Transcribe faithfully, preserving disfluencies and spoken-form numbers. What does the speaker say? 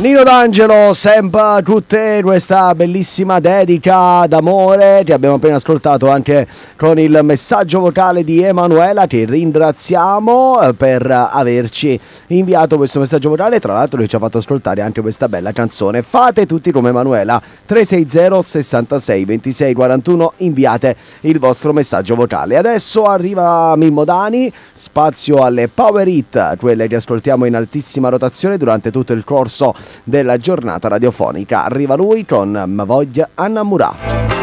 Nino D'Angelo, sempre con te, questa bellissima dedica d'amore. Ti abbiamo appena ascoltato anche con il messaggio vocale di Emanuela. Ti ringraziamo per averci inviato questo messaggio vocale. Tra l'altro lui ci ha fatto ascoltare anche questa bella canzone. Fate tutti come Emanuela. Tre sei zero sessantasei ventisei quarantuno. Inviate il vostro messaggio vocale. Adesso arriva Mimmo Dani, spazio alle Power Hit, quelle che ascoltiamo in altissima rotazione durante tutto il corso della giornata radiofonica. Arriva lui con Ma voglia innamorà.